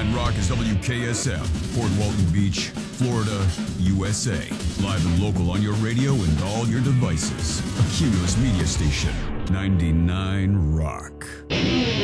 Rock is WKSM, Fort Walton Beach, Florida, USA. Live and local on your radio and all your devices. A Cumulus Media Station, 99 Rock.